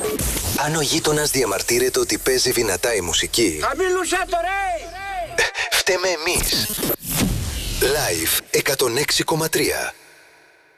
Αν ο γείτονας διαμαρτύρεται ότι παίζει δυνατά η μουσική, Χαμήλουσα το ρε! φταίμε εμείς. Live 106,3.